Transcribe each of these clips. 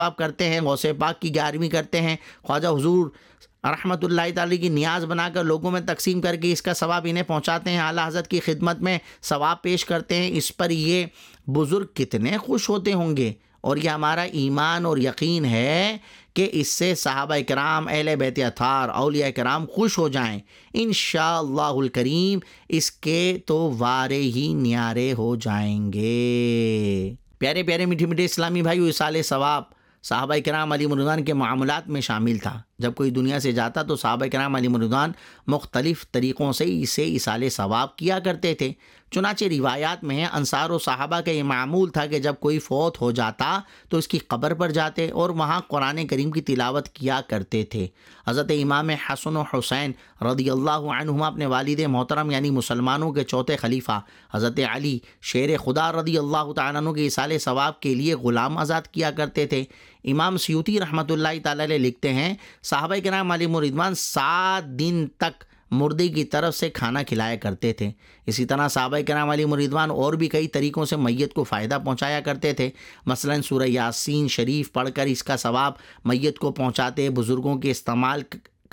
آپ کرتے ہیں، غوث پاک کی 11ویں کرتے ہیں، خواجہ حضور رحمۃ اللہ تعالی کی نیاز بنا کر لوگوں میں تقسیم کر کے اس کا ثواب انہیں پہنچاتے ہیں، اعلیٰ حضرت کی خدمت میں ثواب پیش کرتے ہیں، اس پر یہ بزرگ کتنے خوش ہوتے ہوں گے۔ اور یہ ہمارا ایمان اور یقین ہے کہ اس سے صحابہ کرام، اہل بیت اطہار، اولیاء کرام خوش ہو جائیں انشاءاللہ الکریم، اس کے تو وارے ہی نیارے ہو جائیں گے۔ پیارے پیارے میٹھے میٹھے اسلامی بھائیو، ایصال ثواب صحابہ کرام علیہم رضوان کے معاملات میں شامل تھا۔ جب کوئی دنیا سے جاتا تو صحابہ کرام علیہم رضوان مختلف طریقوں سے اسے ایصال ثواب کیا کرتے تھے۔ چنانچہ روایات میں ہے انصار و صحابہ کا یہ معمول تھا کہ جب کوئی فوت ہو جاتا تو اس کی قبر پر جاتے اور وہاں قرآن کریم کی تلاوت کیا کرتے تھے۔ حضرت امام حسن و حسین رضی اللہ عنہما اپنے والد محترم یعنی مسلمانوں کے چوتھے خلیفہ حضرت علی شیر خدا رضی اللہ تعالیٰ عنہ کے ایصال ثواب کے لیے غلام آزاد کیا کرتے تھے۔ امام سیوطی رحمۃ اللہ تعالی علیہ لکھتے ہیں صحابہ کرام علیہم رضوان 7 دن تک مردے کی طرف سے کھانا کھلایا کرتے تھے۔ اسی طرح صحابہ کرام علیہم رضوان اور بھی کئی طریقوں سے میت کو فائدہ پہنچایا کرتے تھے، مثلا سورہ یاسین شریف پڑھ کر اس کا ثواب میت کو پہنچاتے، بزرگوں کے استعمال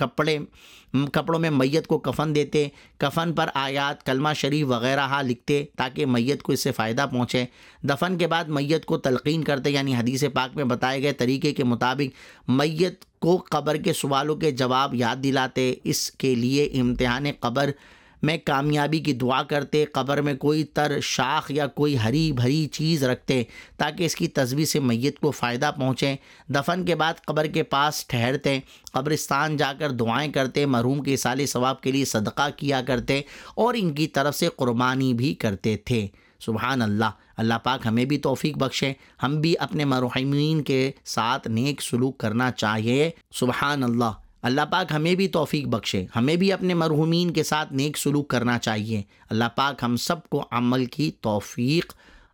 کپڑوں میں میت کو کفن دیتے، کفن پر آیات کلمہ شریف وغیرہ لکھتے تاکہ میت کو اس سے فائدہ پہنچے، دفن کے بعد میت کو تلقین کرتے، یعنی حدیث پاک میں بتائے گئے طریقے کے مطابق میت کو قبر کے سوالوں کے جواب یاد دلاتے، اس کے لیے امتحان قبر میں کامیابی کی دعا کرتے، قبر میں کوئی تر شاخ یا کوئی ہری بھری چیز رکھتے تاکہ اس کی تسبیح سے میت کو فائدہ پہنچے، دفن کے بعد قبر کے پاس ٹھہرتے، قبرستان جا کر دعائیں کرتے، مرحوم کے ایصال ثواب کے لیے صدقہ کیا کرتے اور ان کی طرف سے قربانی بھی کرتے تھے۔ سبحان اللہ، اللہ پاک ہمیں بھی توفیق بخشے، ہم بھی اپنے مرحومین کے ساتھ نیک سلوک کرنا چاہیے۔ سبحان اللہ، اللہ پاک ہمیں بھی توفیق بخشے، ہمیں بھی اپنے مرحومین کے ساتھ نیک سلوک کرنا چاہیے۔ اللہ پاک ہم سب کو عمل کی توفیق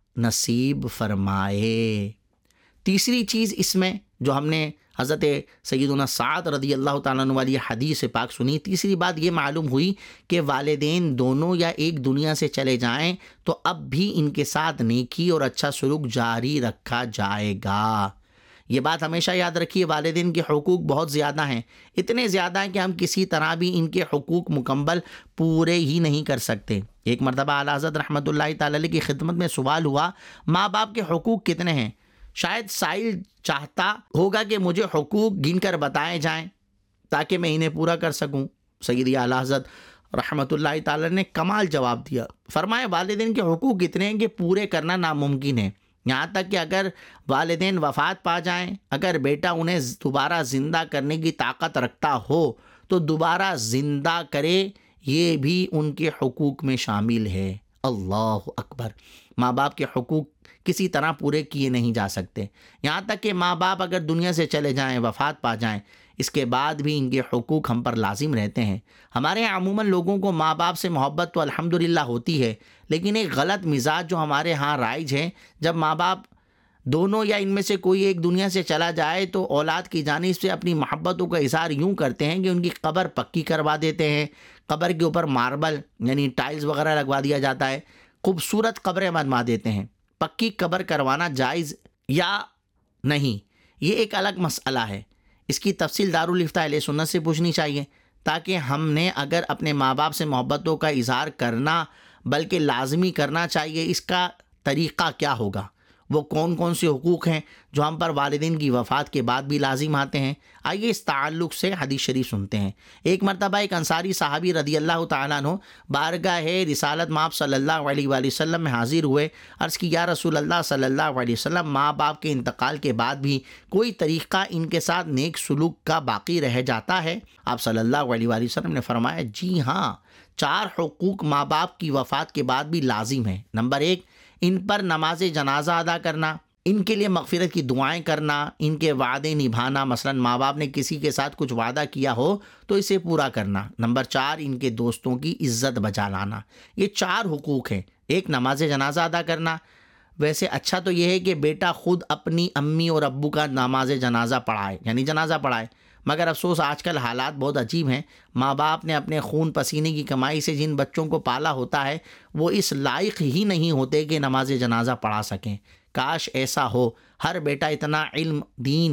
نصیب فرمائے۔ تیسری چیز اس میں جو ہم نے حضرت سیدنا سعد رضی اللہ تعالیٰ عنہ والی حدیث پاک سنی، تیسری بات یہ معلوم ہوئی کہ والدین دونوں یا ایک دنیا سے چلے جائیں تو اب بھی ان کے ساتھ نیکی اور اچھا سلوک جاری رکھا جائے گا۔ یہ بات ہمیشہ یاد رکھیے، والدین کے حقوق بہت زیادہ ہیں، اتنے زیادہ ہیں کہ ہم کسی طرح بھی ان کے حقوق مکمل پورے ہی نہیں کر سکتے۔ ایک مرتبہ اعلیٰ حضرت رحمۃ اللہ تعالی علیہ کی خدمت میں سوال ہوا ماں باپ کے حقوق کتنے ہیں؟ شاید سائل چاہتا ہوگا کہ مجھے حقوق گن کر بتائے جائیں تاکہ میں انہیں پورا کر سکوں۔ سیدی اعلیٰ حضرت رحمۃ اللہ تعالی نے کمال جواب دیا، فرمایا والدین کے حقوق اتنے ہیں کہ پورے کرنا ناممکن ہے، یہاں تک کہ اگر والدین وفات پا جائیں، اگر بیٹا انہیں دوبارہ زندہ کرنے کی طاقت رکھتا ہو تو دوبارہ زندہ کرے، یہ بھی ان کے حقوق میں شامل ہے۔ اللہ اکبر، ماں باپ کے حقوق کسی طرح پورے کیے نہیں جا سکتے، یہاں تک کہ ماں باپ اگر دنیا سے چلے جائیں، وفات پا جائیں، اس کے بعد بھی ان کے حقوق ہم پر لازم رہتے ہیں۔ ہمارے یہاں عموماً لوگوں کو ماں باپ سے محبت تو الحمدللہ ہوتی ہے، لیکن ایک غلط مزاج جو ہمارے ہاں رائج ہے، جب ماں باپ دونوں یا ان میں سے کوئی ایک دنیا سے چلا جائے تو اولاد کی جانب سے اپنی محبتوں کا اظہار یوں کرتے ہیں کہ ان کی قبر پکی کروا دیتے ہیں، قبر کے اوپر ماربل یعنی ٹائلز وغیرہ لگوا دیا جاتا ہے، خوبصورت قبریں بنوا دیتے ہیں۔ پکی قبر کروانا جائز یا نہیں یہ ایک الگ مسئلہ ہے، اس کی تفصیل دارالافتاء اہل سنت سے پوچھنی چاہیے، تاکہ ہم نے اگر اپنے ماں باپ سے محبتوں کا اظہار کرنا بلکہ لازمی کرنا چاہیے، اس کا طریقہ کیا ہوگا، وہ کون کون سے حقوق ہیں جو ہم پر والدین کی وفات کے بعد بھی لازم آتے ہیں۔ آئیے اس تعلق سے حدیث شریف سنتے ہیں۔ ایک مرتبہ ایک انصاری صحابی رضی اللہ تعالیٰ عنہ بارگاہ رسالت مآب صلی اللہ علیہ وآلہ وسلم میں حاضر ہوئے، عرض کی یا رسول اللہ صلی اللہ علیہ وسلم، ماں باپ کے انتقال کے بعد بھی کوئی طریقہ ان کے ساتھ نیک سلوک کا باقی رہ جاتا ہے؟ آپ صلی اللہ علیہ وآلہ وسلم نے فرمایا جی ہاں، 4 حقوق ماں باپ کی وفات کے بعد بھی لازم ہیں۔ نمبر 1، ان پر نماز جنازہ ادا کرنا، ان کے لیے مغفرت کی دعائیں کرنا، ان کے وعدے نبھانا، مثلا ماں باپ نے کسی کے ساتھ کچھ وعدہ کیا ہو تو اسے پورا کرنا۔ نمبر 4، ان کے دوستوں کی عزت بجا لانا۔ یہ 4 حقوق ہیں۔ ایک، نماز جنازہ ادا کرنا۔ ویسے اچھا تو یہ ہے کہ بیٹا خود اپنی امی اور ابو کا نماز جنازہ پڑھائے، یعنی جنازہ پڑھائے، مگر افسوس آج کل حالات بہت عجیب ہیں، ماں باپ نے اپنے خون پسینے کی کمائی سے جن بچوں کو پالا ہوتا ہے وہ اس لائق ہی نہیں ہوتے کہ نماز جنازہ پڑھا سکیں۔ کاش ایسا ہو، ہر بیٹا اتنا علم دین